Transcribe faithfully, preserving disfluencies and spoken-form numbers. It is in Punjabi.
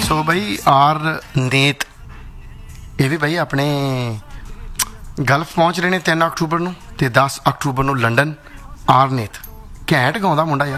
ਸੋ ਬਈ ਆਰ ਨੇਤ ਇਹ ਵੀ ਬਈ ਆਪਣੇ ਗਲਫ ਪਹੁੰਚ ਰਹੇ ਨੇ ਤਿੰਨ ਅਕਤੂਬਰ ਨੂੰ, ਤੇ ਦਸ ਅਕਤੂਬਰ ਨੂੰ ਲੰਡਨ। ਆਰ ਨੇਤ ਘੈਂਟ ਗਾਉਂਦਾ ਮੁੰਡਾ ਯਾਰ।